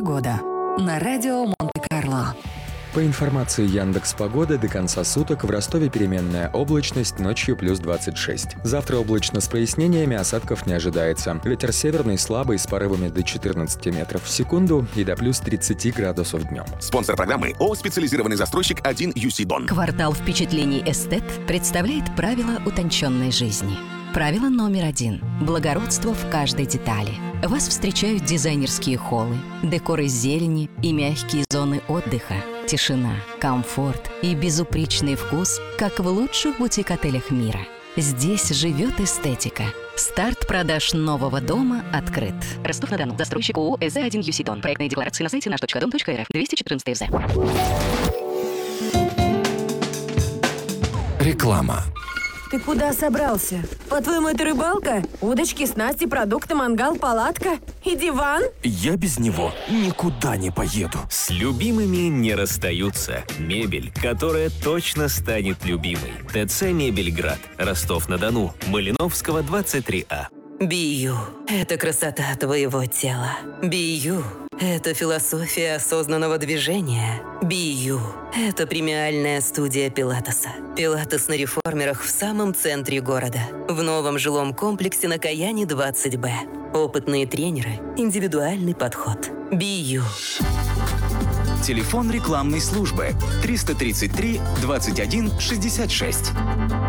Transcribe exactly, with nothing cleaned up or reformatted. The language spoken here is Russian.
Погода на радио Монте-Карло. По информации Яндекс.Погоды, до конца суток в Ростове переменная облачность, ночью плюс двадцать шесть. Завтра облачно с прояснениями, осадков не ожидается. Ветер северный слабый с порывами до четырнадцати метров в секунду и до плюс тридцати градусов днем. Спонсор программы ООО «Специализированный застройщик один ю си Дон». Квартал впечатлений «Эстет» представляет правила утонченной жизни. Правило номер один. Благородство в каждой детали. Вас встречают дизайнерские холлы, декор из зелени и мягкие зоны отдыха. Тишина, комфорт и безупречный вкус, как в лучших бутик-отелях мира. Здесь живет эстетика. Старт продаж нового дома открыт. Ростов-на-Дону. Застройщик ООО «эс зэ один ю си Дон». Проектные декларации на сайте наш точка дом точка эр эф. двести четырнадцать эф зэ. Реклама. Ты куда собрался? По-твоему, это рыбалка? Удочки, снасти, продукты, мангал, палатка и диван? Я без него никуда не поеду. С любимыми не расстаются. Мебель, которая точно станет любимой. ТЦ «Мебельград». Ростов-на-Дону. Малиновского, двадцать три А. Би-Ю – это красота твоего тела. Би-Ю – это философия осознанного движения. Би-Ю – это премиальная студия пилатеса. Пилатес на реформерах в самом центре города. В новом жилом комплексе на Каяне двадцать Б. Опытные тренеры, индивидуальный подход. Би-Ю. Телефон рекламной службы триста тридцать три двадцать один шестьдесят шесть.